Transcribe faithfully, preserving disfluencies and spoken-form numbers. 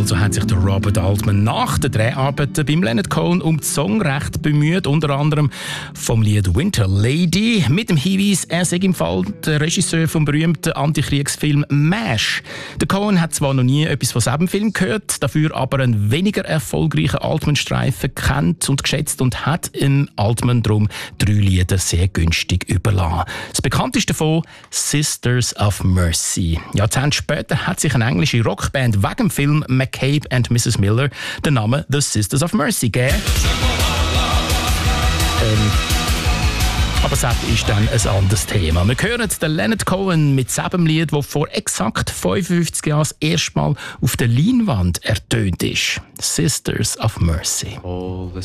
Also hat sich der Robert Altman nach den Dreharbeiten beim Leonard Cohen um das Songrecht bemüht, unter anderem vom Lied Winter Lady, mit dem Hinweis, er sei im Fall der Regisseur vom berühmten Antikriegsfilm MASH. Der Cohen hat zwar noch nie etwas von diesem Film gehört, dafür aber einen weniger erfolgreichen Altman-Streifen kennt und geschätzt und hat in Altman darum drei Lieder sehr günstig überlassen. Das bekannteste davon Sisters of Mercy. Jahrzehnte später hat sich eine englische Rockband wegen dem Film McCabe and Missus Miller den Namen The Sisters of Mercy gegeben. Ähm, aber das ist dann ein anderes Thema. Wir hören den Leonard Cohen mit diesem Lied, das vor exakt fünfundfünfzig Jahren das erste Mal auf der Leinwand ertönt ist. Sisters of Mercy. All the